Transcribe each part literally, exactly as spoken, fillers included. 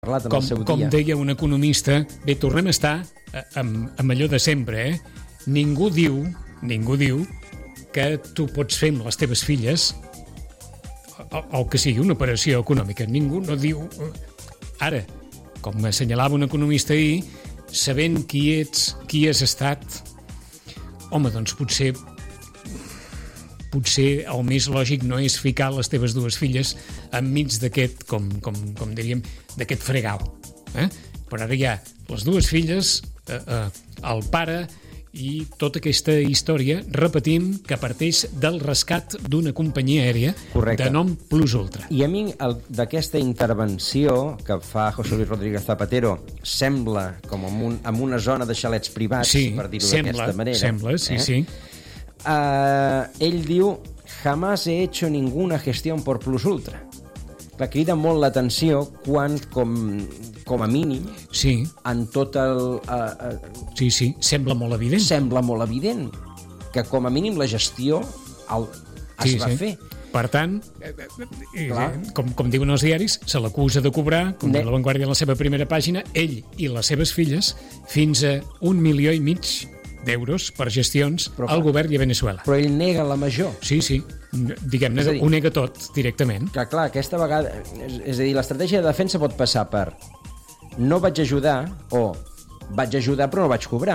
parlat en com, el seu dia. com deia un economista, bé, tornem a estar amb, amb allò de sempre, eh? Ningú diu, ningú diu que tu pots fer amb les teves filles o, o que sigui una operació econòmica. Ningú no diu... Ara, com assenyalava un economista ahir, sabent qui ets, qui has estat, home, doncs potser potser el més lògic no és ficar les teves dues filles enmig d'aquest, com, com, com diríem, d'aquest fregau. Eh? Però ara hi ha les dues filles, eh, eh, el pare i tota aquesta història, repetim, que parteix del rescat d'una companyia aèria Correcte. De nom Plus Ultra. I a mi el, d'aquesta intervenció que fa José Luis Rodríguez Zapatero sembla com en, un, en una zona de xalets privats, sí, per dir-ho sembla, d'aquesta manera. Sembla, sí, eh? sí. Uh, ell diu jamás he hecho ninguna gestión por Plus Ultra. Clar, crida molt l'atenció quan, com, com a mínim, Sí, en tot el... Uh, uh, sí, sí, sembla molt evident. sembla molt evident que com a mínim la gestió el, es Sí, va sí. fer. Per tant, eh, eh, Clar. com, com diuen els diaris, se l'acusa de cobrar, com Ne- diu La Vanguardia en la seva primera pàgina, ell i les seves filles, fins a un milió i mig d'euros per gestions Però, al clar. govern i a Venezuela. Però ell nega la major. Sí, sí, diguem-ne, És a dir- ho nega tot directament. Que clar, aquesta vegada... És, és a dir, l'estratègia de defensa pot passar per no vaig ajudar o vaig ajudar però no vaig cobrar.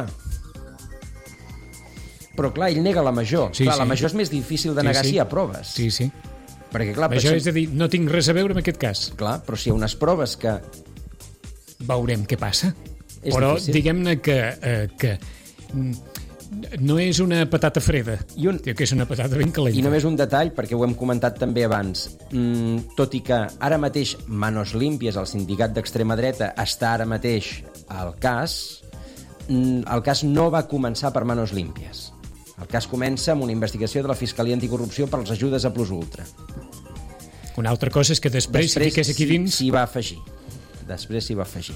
Però clar, ell nega la major. Sí, clar, sí. la major és més difícil de Sí, negar sí. si hi ha proves. Sí, sí. Perquè clar, Això pensem- és a dir, no tinc res a veure amb aquest cas. clar, però si hi ha unes proves que... Veurem què passa. És Però difícil. diguem-ne que, eh, que mm, no és una patata freda, I un- que és una patata ben calenta. I només un detall, perquè ho hem comentat també abans. Mm, tot i que ara mateix Manos Limpias, el sindicat d'extrema dreta, està ara mateix al cas, mm, el cas no va començar per Manos Limpias. El cas comença amb una investigació de la Fiscalia Anticorrupció per les ajudes a Plus Ultra. Una altra cosa és que després, després si fiqués aquí dins... s'hi va afegir. Després s'hi va afegir.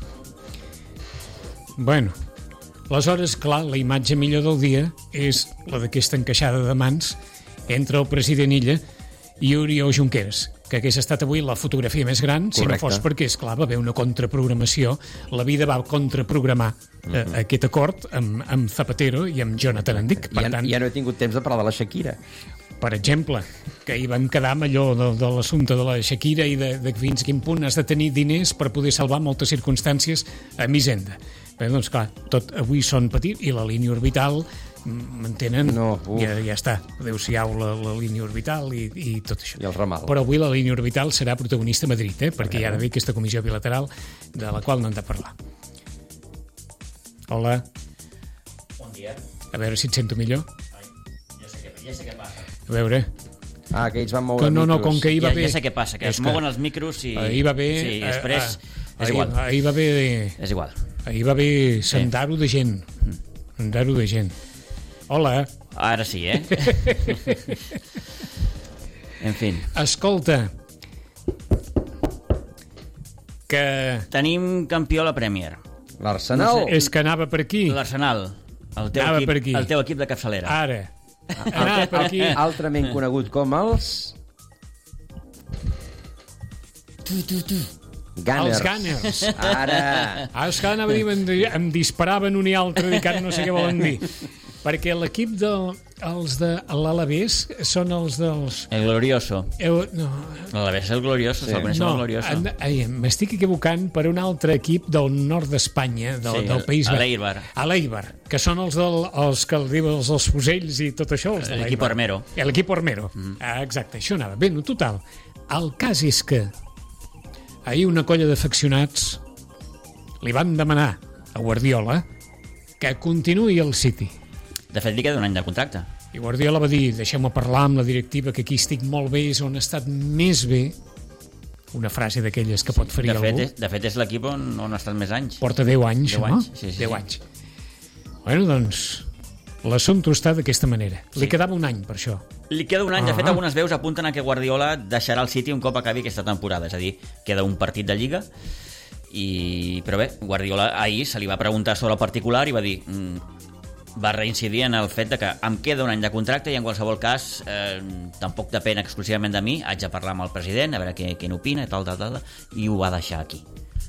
Bueno, aleshores, clar, la imatge millor del dia és la d'aquesta encaixada de mans entre el president Illa i Oriol Junqueras, que hagués estat avui la fotografia més gran, si no Correcte. fos perquè, és clar, va haver una contraprogramació. La vida va contraprogramar eh, aquest acord amb, amb Zapatero i amb Jonathan Andic. Per Ja, tant, ja no he tingut temps de parlar de la Shakira. per exemple, que hi vam quedar amb allò de, de l'assumpte de la Shakira i de, de fins quin punt has de tenir diners per poder salvar moltes circumstàncies a Hisenda. Bé, doncs clar, tot avui són petits i la línia orbital, m'entenen? No, uf. ja, ja està. Adéu-siau la, la línia orbital i, i tot això. I el ramal. Però avui la línia orbital serà protagonista a Madrid, eh? Perquè hi ha d'haver aquesta comissió bilateral de la qual no hem de parlar. Hola. Bon dia. A veure si et sento millor. Ai, ja sé què, ja sé què passa. A veure... Ah, que ells van moure Que no, no, micros. com que ahir va Ja, bé... ja sé què passa, que És es mouen els micros i... Ahir va bé... Sí, i eh, després... eh, és ahir, igual. Ahir va bé... És igual. Ahir va bé sendar-ho de gent. Sendar-ho de gent. Hola. Ara sí, eh? En fi. Escolta, que... Tenim campió a la Premier. L'Arsenal. No sé. És que anava per aquí. L'Arsenal. El teu, Anava equip, per aquí. el teu equip de capçalera. Ara. Anava per aquí. Altrament conegut com els... Gunners. Els Gunners. Ara. Ah, és que anava a dir, em, em disparaven un i altre, dic, ara no sé què volen dir. Perquè l'equip del, els de l'Alavés són els dels... El glorioso. Eu, no, L'Alavés és el glorioso, se'l coneix no, com el glorioso. en- ai, m'estic equivocant per un altre equip del nord d'Espanya, del, Sí, del País a Basc. l'Eibar. A l'Eibar, que són els, del, els que el diuen els dels fusells i tot això. Els de L'equip l'Eibar. Armero. L'equip Armero. Mm. Ah, exacte, això anava. Bé, no, total. El cas és que ahir una colla d'afeccionats li van demanar a Guardiola que continuï al City. De fet, li queda un any de contracte. I Guardiola va dir, deixeu-me parlar amb la directiva, que aquí estic molt bé, és on he estat més bé. Una frase d'aquelles que pot ferir De fet, algú. és, de fet, és l'equip on, on ha estat més anys. Porta deu anys, Deu no? anys, sí, sí, deu sí. anys. Bueno, doncs, l'assumpte està d'aquesta manera. Li quedava un any per això. Li queda un any. De Ah. fet, algunes veus apunten a que Guardiola deixarà el City un cop acabi aquesta temporada. És a dir, queda un partit de Lliga. I... Però bé, Guardiola ahir se li va preguntar sobre el particular i va dir... Mm, va reincidir en el fet de que em queda un any de contracte i en qualsevol cas eh, tampoc depèn exclusivament de mi, haig de parlar amb el president a veure què, què n'opina i tal, tal, tal, i ho va deixar aquí.